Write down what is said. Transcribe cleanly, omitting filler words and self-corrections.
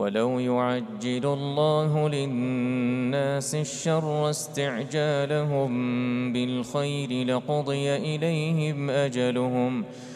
ولو يعجل الله للناس الشر استعجالهم بالخير لقضي إليهم أجلهم